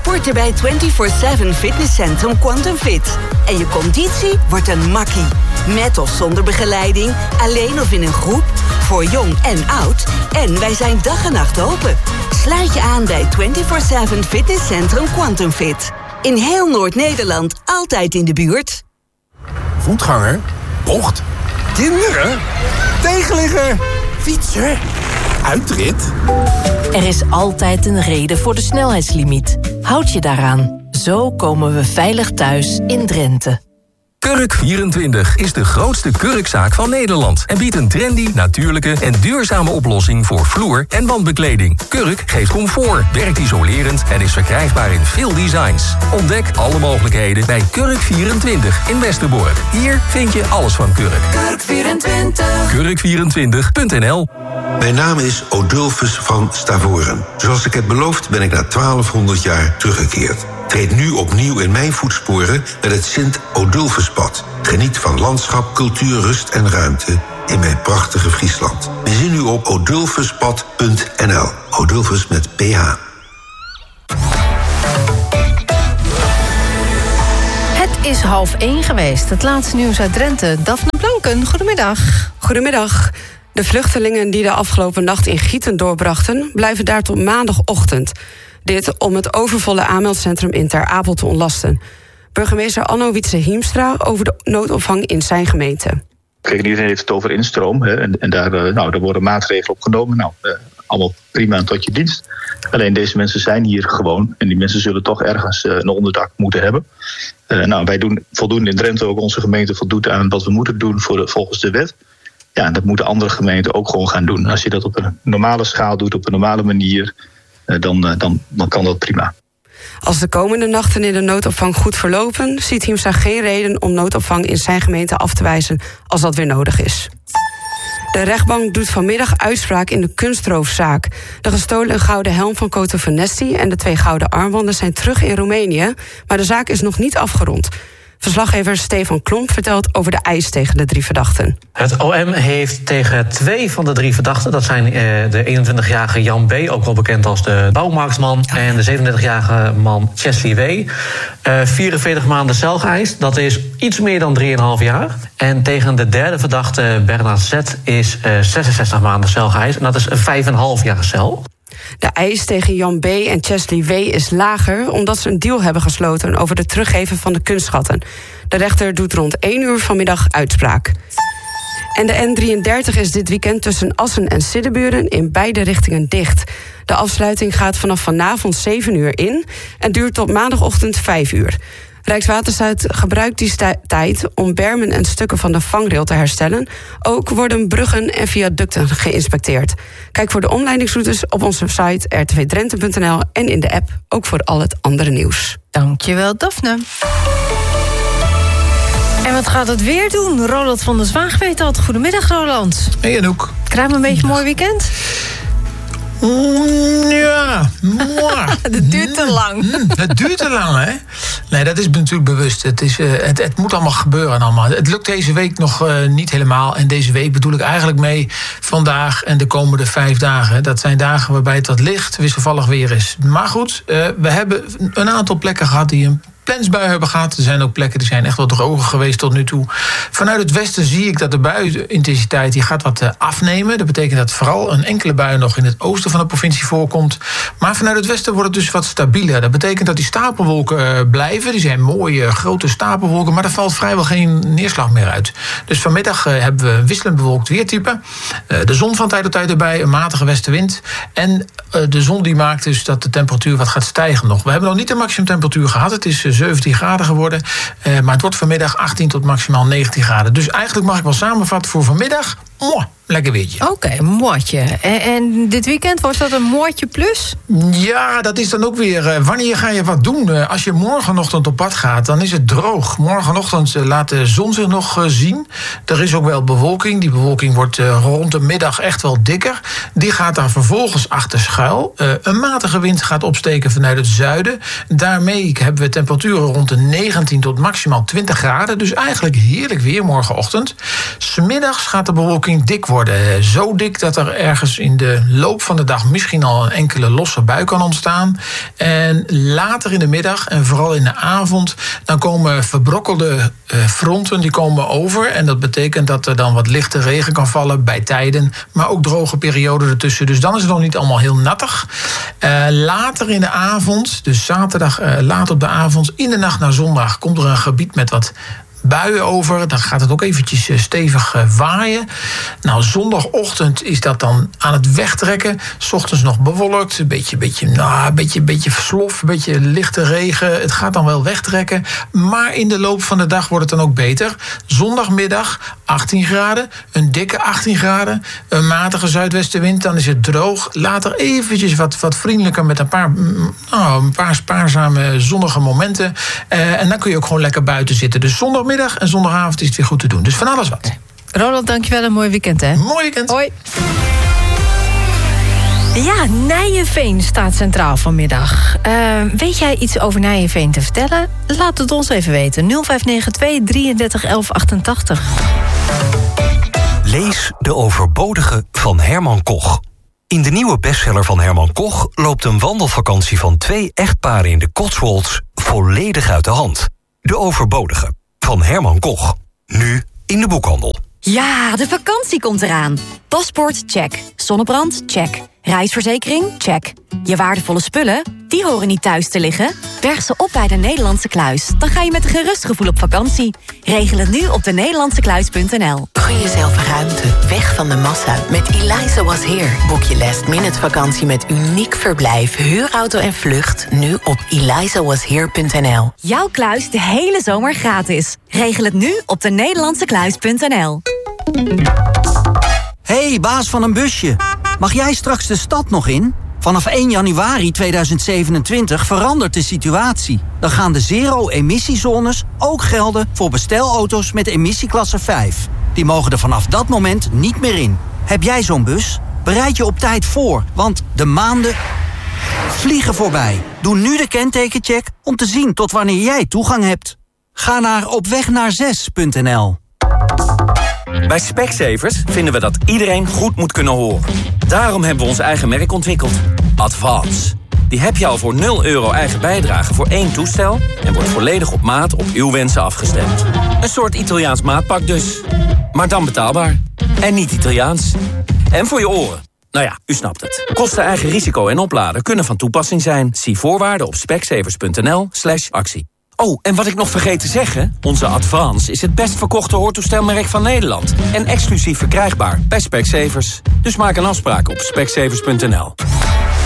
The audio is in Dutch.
sporten bij 24/7 Fitnesscentrum Quantum Fit. En je conditie wordt een makkie. Met of zonder begeleiding, alleen of in een groep, voor jong en oud. En wij zijn dag en nacht open. Sluit je aan bij 24/7 Fitnesscentrum Quantum Fit. In heel Noord-Nederland, altijd in de buurt. Voetganger, bocht, kinderen, tegenligger, fietser, uitrit. Er is altijd een reden voor de snelheidslimiet. Houd je daaraan. Zo komen we veilig thuis in Drenthe. Kurk24 is de grootste kurkzaak van Nederland en biedt een trendy, natuurlijke en duurzame oplossing voor vloer- en wandbekleding. Kurk geeft comfort, werkt isolerend en is verkrijgbaar in veel designs. Ontdek alle mogelijkheden bij Kurk24 in Westerbork. Hier vind je alles van Kurk. Kurk24. Kurk24.nl. Mijn naam is Odulfus van Stavoren. Zoals ik heb beloofd ben ik na 1200 jaar teruggekeerd. Treed nu opnieuw in mijn voetsporen met het Sint-Odulfuspad. Geniet van landschap, cultuur, rust en ruimte in mijn prachtige Friesland. Bezin u op odulfuspad.nl. Odulfus met PH. Het is 12:30 geweest. Het laatste nieuws uit Drenthe. Daphne Blanken, goedemiddag. Goedemiddag. De vluchtelingen die de afgelopen nacht in Gieten doorbrachten, blijven daar tot maandagochtend. Dit om het overvolle aanmeldcentrum in Ter Apel te ontlasten. Burgemeester Anno Wietse-Hiemstra over de noodopvang in zijn gemeente. Kijk, iedereen heeft het over instroom. Hè, en daar worden maatregelen op genomen. Allemaal prima en tot je dienst. Alleen deze mensen zijn hier gewoon. En die mensen zullen toch ergens een onderdak moeten hebben. Wij doen voldoende in Drenthe, ook onze gemeente voldoet aan wat we moeten doen volgens de wet. Ja, en dat moeten andere gemeenten ook gewoon gaan doen. Als je dat op een normale schaal doet, op een normale manier, dan kan dat prima. Als de komende nachten in de noodopvang goed verlopen, ziet Hiemstra geen reden om noodopvang in zijn gemeente af te wijzen als dat weer nodig is. De rechtbank doet vanmiddag uitspraak in de kunstroofzaak. De gestolen gouden helm van Coto Vanesti en de 2 gouden armbanden zijn terug in Roemenië, maar de zaak is nog niet afgerond. Verslaggever Stefan Klomp vertelt over de eis tegen de 3 verdachten. Het OM heeft tegen 2 van de 3 verdachten, dat zijn de 21-jarige Jan B., ook wel bekend als de bouwmarktman, en de 37-jarige man Chesley W., 44 maanden cel geëist. Dat is iets meer dan 3,5 jaar. En tegen de 3e verdachte, Bernard Z., is 66 maanden cel geëist. En dat is 5,5 jaar cel. De eis tegen Jan B. en Chesley W. is lager omdat ze een deal hebben gesloten over het teruggeven van de kunstschatten. De rechter doet rond 1 uur vanmiddag uitspraak. En de N33 is dit weekend tussen Assen en Siddeburen in beide richtingen dicht. De afsluiting gaat vanaf vanavond 7 uur in en duurt tot maandagochtend 5 uur. Rijkswaterstaat gebruikt die tijd om bermen en stukken van de vangrail te herstellen. Ook worden bruggen en viaducten geïnspecteerd. Kijk voor de omleidingsroutes op onze site rtvdrenthe.nl en in de app ook voor al het andere nieuws. Dankjewel, Daphne. En wat gaat het weer doen? Roland van der Zwaag weet dat. Goedemiddag, Roland. Hey, Anouk. Krijgen we een beetje een mooi weekend? Ja, het duurt te lang. Het duurt te lang, hè? Nee, dat is natuurlijk bewust. Het moet allemaal gebeuren allemaal. Het lukt deze week nog niet helemaal. En deze week bedoel ik eigenlijk mee vandaag en de komende 5 dagen. Dat zijn dagen waarbij het wat licht, wisselvallig weer is. Maar goed, we hebben een aantal plekken gehad die een plensbui hebben gehad. Er zijn ook plekken die zijn echt wel droger geweest tot nu toe. Vanuit het westen zie ik dat de buienintensiteit die gaat wat afnemen. Dat betekent dat vooral een enkele bui nog in het oosten van de provincie voorkomt. Maar vanuit het westen wordt het dus wat stabieler. Dat betekent dat die stapelwolken blijven. Die zijn mooie grote stapelwolken, maar er valt vrijwel geen neerslag meer uit. Dus vanmiddag hebben we een wisselend bewolkt weertype. De zon van tijd tot tijd erbij, een matige westenwind. En de zon die maakt dus dat de temperatuur wat gaat stijgen nog. We hebben nog niet de maximumtemperatuur gehad. Het is 17 graden geworden. Maar het wordt vanmiddag 18 tot maximaal 19 graden. Dus eigenlijk mag ik wel samenvatten voor vanmiddag. Lekker weertje. Oké, moortje. En dit weekend, wordt dat een moortje plus? Ja, dat is dan ook weer... wanneer ga je wat doen? Als je morgenochtend op pad gaat, dan is het droog. Morgenochtend laat de zon zich nog zien. Er is ook wel bewolking. Die bewolking wordt rond de middag echt wel dikker. Die gaat daar vervolgens achter schuil. Een matige wind gaat opsteken vanuit het zuiden. Daarmee hebben we temperaturen rond de 19 tot maximaal 20 graden. Dus eigenlijk heerlijk weer morgenochtend. 's Middags gaat de bewolking bewolking dik worden. Zo dik dat er ergens in de loop van de dag misschien al een enkele losse bui kan ontstaan. En later in de middag en vooral in de avond, dan komen verbrokkelde fronten die komen over. En dat betekent dat er dan wat lichte regen kan vallen bij tijden, maar ook droge perioden ertussen. Dus dan is het nog niet allemaal heel nattig. Later in de avond, dus zaterdag laat op de avond, in de nacht naar zondag, komt er een gebied met wat buien over. Dan gaat het ook eventjes stevig waaien. Nou, zondagochtend is dat dan aan het wegtrekken. 's Ochtends nog bewolkt. Een beetje slof. Een beetje lichte regen. Het gaat dan wel wegtrekken. Maar in de loop van de dag wordt het dan ook beter. Zondagmiddag 18 graden. Een dikke 18 graden. Een matige zuidwestenwind. Dan is het droog. Later eventjes wat vriendelijker met een paar spaarzame zonnige momenten. En dan kun je ook gewoon lekker buiten zitten. Dus zondagmiddag en zondagavond is het weer goed te doen. Dus van alles wat. Ronald, dankjewel. Een mooi weekend, hè? Mooi weekend. Hoi. Ja, Nijenveen staat centraal vanmiddag. Weet jij iets over Nijenveen te vertellen? Laat het ons even weten. 0592 33 11 88. Lees De Overbodige van Herman Koch. In de nieuwe bestseller van Herman Koch loopt een wandelvakantie van 2 echtparen in de Cotswolds volledig uit de hand. De Overbodige van Herman Koch. Nu in de boekhandel. Ja, de vakantie komt eraan. Paspoort, check. Zonnebrand, check. Reisverzekering, check. Je waardevolle spullen, die horen niet thuis te liggen. Berg ze op bij de Nederlandse Kluis. Dan ga je met een gerust gevoel op vakantie. Regel het nu op denederlandsekluis.nl. Gun jezelf ruimte, weg van de massa. Met Eliza Was Here boek je last-minute vakantie met uniek verblijf, huurauto en vlucht. Nu op elizawashere.nl. Jouw kluis de hele zomer gratis. Regel het nu op denederlandsekluis.nl. Hey, baas van een busje. Mag jij straks de stad nog in? Vanaf 1 januari 2027 verandert de situatie. Dan gaan de zero-emissiezones ook gelden voor bestelauto's met emissieklasse 5. Die mogen er vanaf dat moment niet meer in. Heb jij zo'n bus? Bereid je op tijd voor, want de maanden vliegen voorbij. Doe nu de kentekencheck om te zien tot wanneer jij toegang hebt. Ga naar opwegnaarzes.nl. Bij Specsavers vinden we dat iedereen goed moet kunnen horen. Daarom hebben we ons eigen merk ontwikkeld. Advance. Die heb je al voor €0 eigen bijdrage voor 1 toestel en wordt volledig op maat op uw wensen afgestemd. Een soort Italiaans maatpak dus. Maar dan betaalbaar. En niet Italiaans. En voor je oren. Nou ja, u snapt het. Kosten, eigen risico en opladen kunnen van toepassing zijn. Zie voorwaarden op specsavers.nl/actie. Oh, en wat ik nog vergeet te zeggen, onze Advance is het best verkochte hoortoestelmerk van Nederland. En exclusief verkrijgbaar bij Specsavers. Dus maak een afspraak op specsavers.nl.